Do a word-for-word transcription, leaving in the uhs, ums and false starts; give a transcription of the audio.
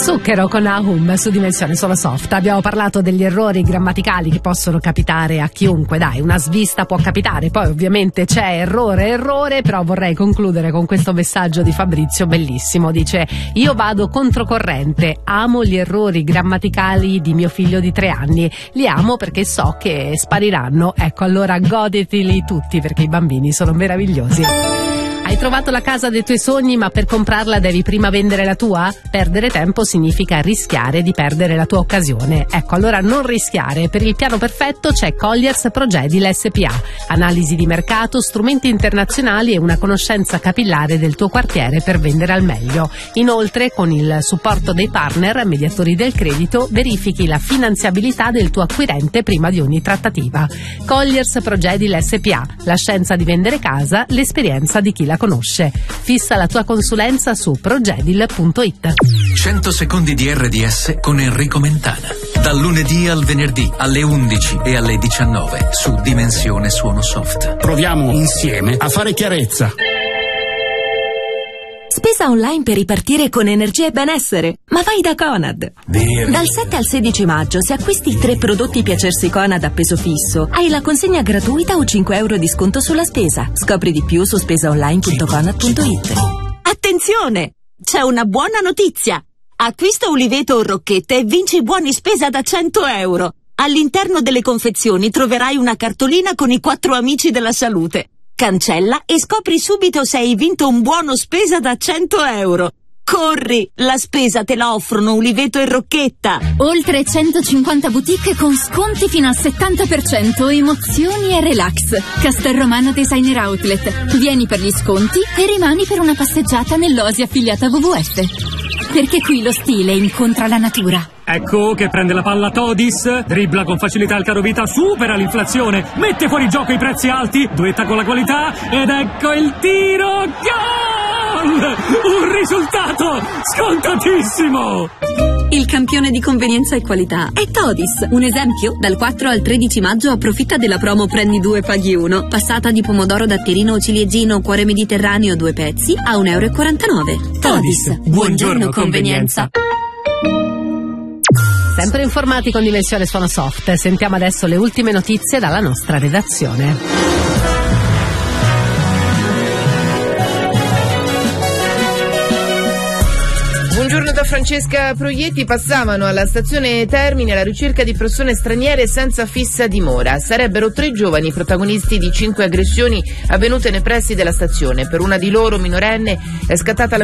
Zucchero con Ahum su Dimensione Sono Soft. Abbiamo parlato degli errori grammaticali che possono capitare a chiunque, dai, una svista può capitare, poi ovviamente c'è errore, errore, però vorrei concludere con questo messaggio di Fabrizio bellissimo. Dice: io vado controcorrente, amo gli errori grammaticali di mio figlio di tre anni, li amo perché so che spariranno. Ecco, allora godeteli tutti perché i bambini sono meravigliosi. Hai trovato la casa dei tuoi sogni, ma per comprarla devi prima vendere la tua? Perdere tempo significa rischiare di perdere la tua occasione. Ecco, allora non rischiare. Per il piano perfetto c'è Colliers Progedil S P A. Analisi di mercato, strumenti internazionali e una conoscenza capillare del tuo quartiere per vendere al meglio. Inoltre, con il supporto dei partner, mediatori del credito, verifichi la finanziabilità del tuo acquirente prima di ogni trattativa. Colliers Progedil S P A. La scienza di vendere casa, l'esperienza di chi la conosce. Fissa la tua consulenza su progedil punto it. cento secondi di R D S con Enrico Mentana. Dal lunedì al venerdì alle undici e alle diciannove su Dimensione Suono Soft. Proviamo insieme a fare chiarezza. Spesa online per ripartire con energia e benessere, ma vai da Conad. Vero. Dal sette al sedici maggio, se acquisti tre prodotti Piacersi Conad a peso fisso, hai la consegna gratuita o cinque euro di sconto sulla spesa. Scopri di più su spesaonline punto conad punto it. Attenzione! C'è una buona notizia! Acquista Uliveto o Rocchette e vinci buoni spesa da cento euro. All'interno delle confezioni troverai una cartolina con i quattro amici della salute. Cancella e scopri subito se hai vinto un buono spesa da cento euro. Corri, la spesa te la offrono Uliveto e Rocchetta. Oltre centocinquanta boutique con sconti fino al settanta per cento, emozioni e relax. Castelromano Designer Outlet. Vieni per gli sconti e rimani per una passeggiata nell'Osi affiliata a W W F. Perché qui lo stile incontra la natura. Ecco che prende la palla Todis, dribbla con facilità il carovita, supera l'inflazione, mette fuori gioco i prezzi alti, duetta con la qualità ed ecco il tiro, gol! Un risultato scontatissimo! Il campione di convenienza e qualità è Todis. Un esempio? Dal quattro al tredici maggio approfitta della promo Prendi due paghi uno. Passata di pomodoro datterino o ciliegino cuore mediterraneo due pezzi a un euro e quarantanove. Todis, buongiorno convenienza. Sempre informati con Dimensione Suono Soft. Sentiamo adesso le ultime notizie dalla nostra redazione. Buongiorno da Francesca Proietti. Passavano alla stazione Termini alla ricerca di persone straniere senza fissa dimora. Sarebbero tre giovani protagonisti di cinque aggressioni avvenute nei pressi della stazione. Per una di loro, minorenne, è scattata la